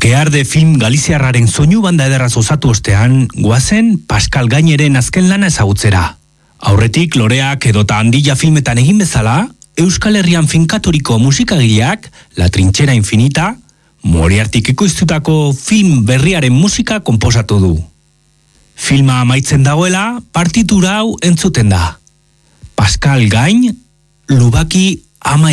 Okearde film galiziarraren soinu banda ederraz osatu ostean, guazen Pascal Gaineren azken lana ezagutzera. Aurretik loreak edota handila filmetan egin bezala, Euskal Herrian finkatoriko musikagileak, La Trinchera Infinita, Moriartik ekoiztutako film berriaren musika konposatu du. Filma amaitzen dagoela, partitura hau entzuten da. Pascal Gain, Lubaki ama